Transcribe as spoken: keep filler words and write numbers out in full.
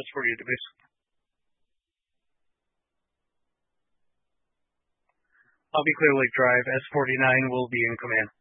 just for you to base. I'll be clear, Lake Drive. S forty-nine will be in command.